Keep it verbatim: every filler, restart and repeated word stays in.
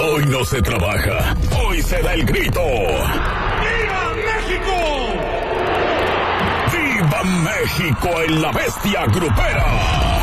Hoy no se trabaja, hoy se da el grito. ¡Viva México! ¡Viva México en la bestia grupera!